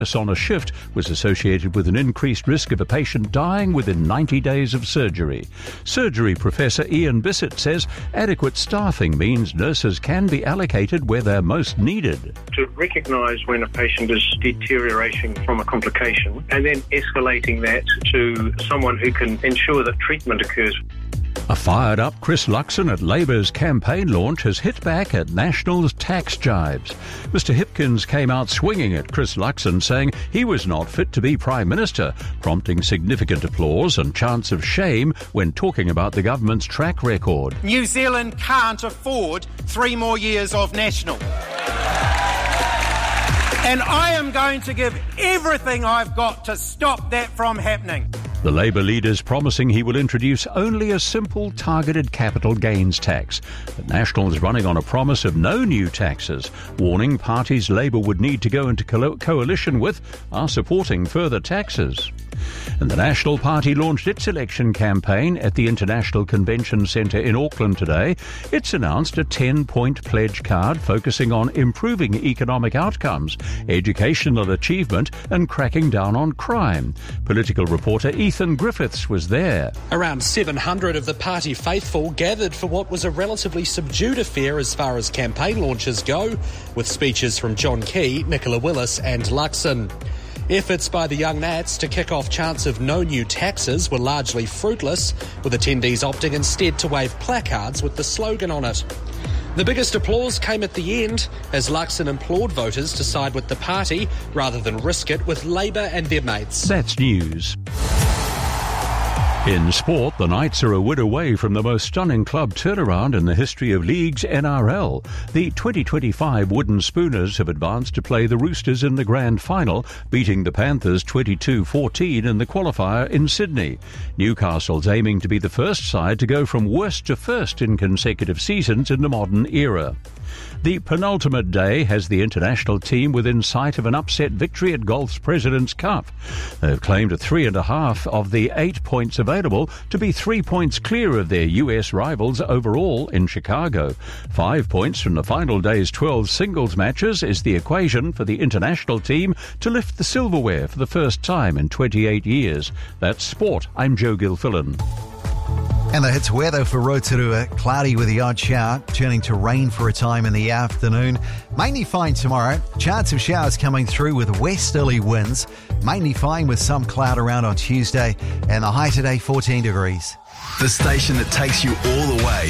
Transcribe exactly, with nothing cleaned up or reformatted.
on a shift was associated with an increased risk of a patient dying within ninety days of surgery. Surgery professor Ian Bissett says adequate staffing means nurses can be allocated where they're most needed. To recognise when a patient is deteriorating from a complication and then escalating that to someone who can ensure that treatment occurs. A fired-up Chris Luxon at Labour's campaign launch has hit back at National's tax jibes. Mister Hipkins came out swinging at Chris Luxon, saying he was not fit to be Prime Minister, prompting significant applause and chants of shame when talking about the government's track record. New Zealand can't afford three more years of National. And I am going to give everything I've got to stop that from happening. The Labour leader's promising he will introduce only a simple targeted capital gains tax. But National is running on a promise of no new taxes, warning parties Labour would need to go into co- coalition with are supporting further taxes. And the National Party launched its election campaign at the International Convention Centre in Auckland today. It's announced a ten-point pledge card focusing on improving economic outcomes, educational achievement and cracking down on crime. Political reporter Ethan Griffiths was there. Around seven hundred of the party faithful gathered for what was a relatively subdued affair as far as campaign launches go, with speeches from John Key, Nicola Willis and Luxon. Efforts by the Young Nats to kick off chants of no new taxes were largely fruitless, with attendees opting instead to wave placards with the slogan on it. The biggest applause came at the end, as Luxon implored voters to side with the party rather than risk it with Labour and their mates. That's news. In sport, the Knights are a win away from the most stunning club turnaround in the history of League's N R L. The twenty twenty-five Wooden Spooners have advanced to play the Roosters in the grand final, beating the Panthers twenty-two fourteen in the qualifier in Sydney. Newcastle's aiming to be the first side to go from worst to first in consecutive seasons in the modern era. The penultimate day has the international team within sight of an upset victory at golf's President's Cup. They've claimed a three and a half of the eight points available to be three points clear of their U S rivals overall in Chicago. Five points from the final day's twelve singles matches is the equation for the international team to lift the silverware for the first time in twenty-eight years. That's sport. I'm Joe Gilfillan. And the hits weather for Rotorua, cloudy with the odd shower, turning to rain for a time in the afternoon. Mainly fine tomorrow. Chance of showers coming through with westerly winds. Mainly fine with some cloud around on Tuesday. And the high today, fourteen degrees. The station that takes you all the way.